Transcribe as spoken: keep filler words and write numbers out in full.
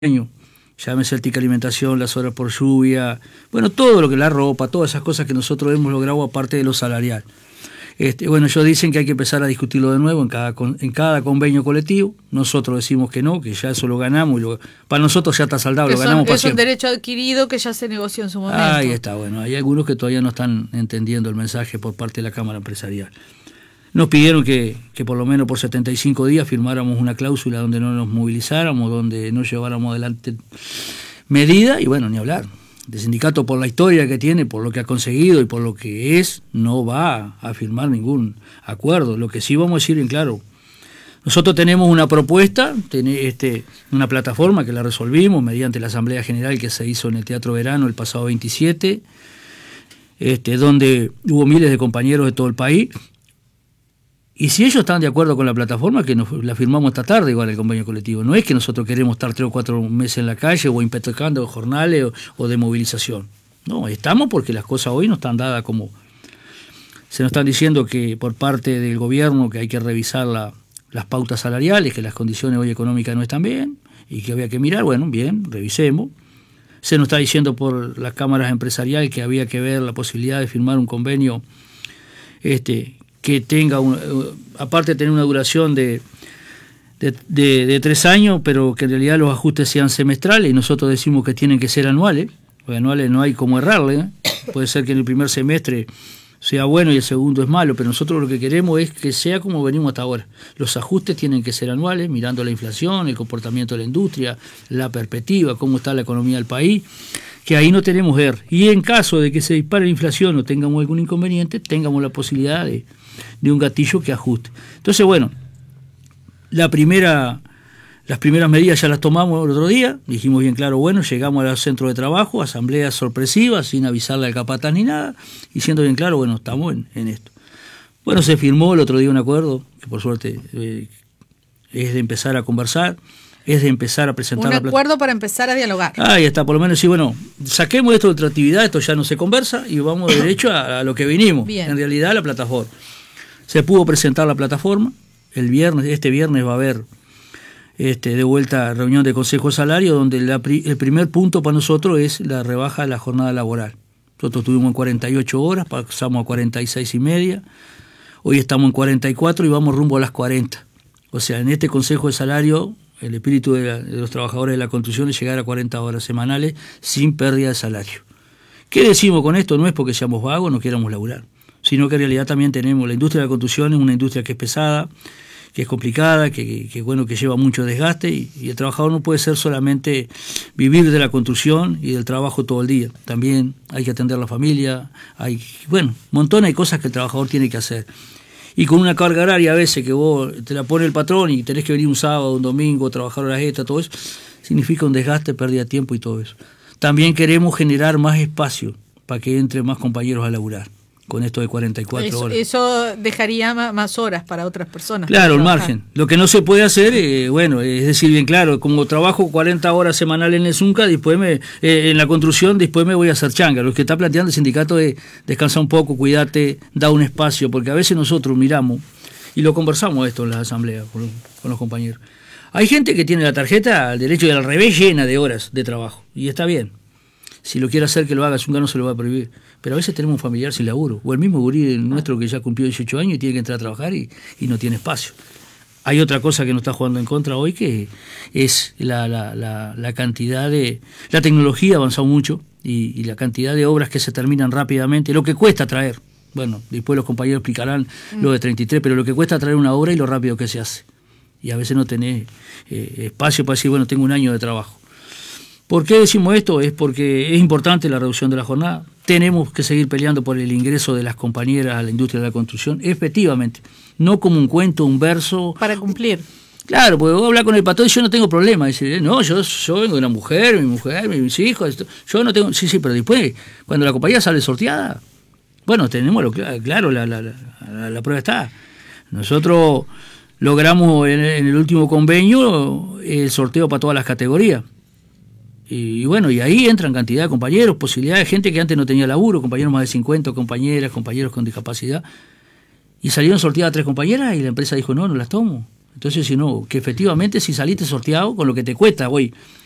llámese el ticket alimentación, las horas por lluvia, bueno, todo lo que la ropa, todas esas cosas que nosotros hemos logrado aparte de lo salarial. Este, bueno, ellos dicen que hay que empezar a discutirlo de nuevo en cada, en cada convenio colectivo. Nosotros decimos que no, que ya eso lo ganamos. Y lo, para nosotros ya está saldado, que lo son, ganamos para es siempre. un derecho adquirido que ya se negoció en su momento. Ahí está, bueno, hay algunos que todavía no están entendiendo el mensaje por parte de la Cámara Empresarial. Nos pidieron que, que por lo menos por setenta y cinco días firmáramos una cláusula donde no nos movilizáramos, donde no lleváramos adelante medida, y bueno, ni hablar. El sindicato, por la historia que tiene, por lo que ha conseguido y por lo que es, no va a firmar ningún acuerdo. Lo que sí vamos a decir en claro, nosotros tenemos una propuesta, este, una plataforma que la resolvimos mediante la Asamblea General que se hizo en el Teatro Verano el pasado veintisiete, este, donde hubo miles de compañeros de todo el país. Y si ellos están de acuerdo con la plataforma, que nos la firmamos esta tarde igual el convenio colectivo. No es que nosotros queremos estar tres o cuatro meses en la calle o impecando jornales o, o de movilización. No, estamos porque las cosas hoy no están dadas como... Se nos están diciendo que por parte del gobierno que hay que revisar la, las pautas salariales, que las condiciones hoy económicas no están bien y que había que mirar. Bueno, bien, revisemos. Se nos está diciendo por las cámaras empresariales que había que ver la posibilidad de firmar un convenio este que tenga, un, aparte de tener una duración de, de, de, de tres años, pero que en realidad los ajustes sean semestrales, y nosotros decimos que tienen que ser anuales, porque anuales no hay como errarle, ¿eh? Puede ser que en el primer semestre sea bueno y el segundo es malo, pero nosotros lo que queremos es que sea como venimos hasta ahora. Los ajustes tienen que ser anuales, mirando la inflación, el comportamiento de la industria, la perspectiva, cómo está la economía del país, que ahí no tenemos er. Y en caso de que se dispare la inflación o tengamos algún inconveniente, tengamos la posibilidad de, de un gatillo que ajuste. Entonces, bueno, la primera, las primeras medidas ya las tomamos el otro día, dijimos bien claro, bueno, llegamos al centro de trabajo, asamblea sorpresiva, sin avisarle al capataz ni nada, y siendo bien claro, bueno, estamos en, en esto. Bueno, se firmó el otro día un acuerdo, que por suerte eh, es de empezar a conversar, es de empezar a presentar... Un acuerdo para empezar a dialogar. Ahí está, por lo menos sí, bueno, saquemos esto de otra actividad, esto ya no se conversa, y vamos derecho a, a lo que vinimos, Bien. En realidad la plataforma. Se pudo presentar la plataforma, el viernes, este viernes va a haber este, de vuelta reunión de Consejo de Salario, donde la, el primer punto para nosotros es la rebaja de la jornada laboral. Nosotros estuvimos en cuarenta y ocho horas, pasamos a cuarenta y seis y media, hoy estamos en cuarenta y cuatro y vamos rumbo a las cuarenta. O sea, en este Consejo de Salario, el espíritu de, la, de los trabajadores de la construcción es llegar a cuarenta horas semanales sin pérdida de salario. ¿Qué decimos con esto? No es porque seamos vagos, no queramos laburar, sino que en realidad también tenemos la industria de la construcción, es una industria que es pesada, que es complicada, que, que, que bueno, que lleva mucho desgaste, y, y el trabajador no puede ser solamente vivir de la construcción y del trabajo todo el día. También hay que atender a la familia, hay, bueno, un montón de cosas que el trabajador tiene que hacer. Y con una carga horaria a veces que vos te la pone el patrón y tenés que venir un sábado, un domingo, trabajar horas extras, todo eso, significa un desgaste, pérdida de tiempo y todo eso. También queremos generar más espacio para que entren más compañeros a laburar, con esto de cuarenta y cuatro eso, horas. Eso dejaría más horas para otras personas. Claro, el margen. Lo que no se puede hacer, eh, bueno, es decir bien claro, como trabajo cuarenta horas semanales en el Zunca, después me, eh, en la construcción, después me voy a hacer changa. Lo que está planteando el sindicato es descansar un poco, cuidarte, da un espacio, porque a veces nosotros miramos, y lo conversamos esto en las asambleas con, con los compañeros. Hay gente que tiene la tarjeta al derecho y al revés llena de horas de trabajo, y está bien. Si lo quiere hacer, que lo haga, Zunca no se lo va a prohibir. Pero a veces tenemos un familiar sin laburo, o el mismo gurí nuestro que ya cumplió dieciocho años y tiene que entrar a trabajar y, y no tiene espacio. Hay otra cosa que nos está jugando en contra hoy, que es la, la, la, la cantidad de... La tecnología ha avanzado mucho y, y la cantidad de obras que se terminan rápidamente, lo que cuesta traer. Bueno, después los compañeros explicarán mm. lo de treinta y tres, pero lo que cuesta traer una obra y lo rápido que se hace. Y a veces no tenés eh, espacio para decir, bueno, tengo un año de trabajo. ¿Por qué decimos esto? Es porque es importante la reducción de la jornada. Tenemos que seguir peleando por el ingreso de las compañeras a la industria de la construcción, efectivamente. No como un cuento, un verso. Para cumplir. Claro, porque vos hablas con el patrón y yo no tengo problema. Dice, no, yo, yo vengo de una mujer, mi mujer, mis hijos, esto, yo no tengo... Sí, sí, pero después, cuando la compañía sale sorteada, bueno, tenemos lo, claro, la, la, la, la prueba está. Nosotros logramos en, en el último convenio el sorteo para todas las categorías. Y, y bueno, y ahí entran cantidad de compañeros, posibilidades de gente que antes no tenía laburo, compañeros más de cincuenta, compañeras, compañeros con discapacidad. Y salieron sorteadas tres compañeras y la empresa dijo, no, no las tomo. Entonces, si no, que efectivamente si saliste sorteado con lo que te cuesta hoy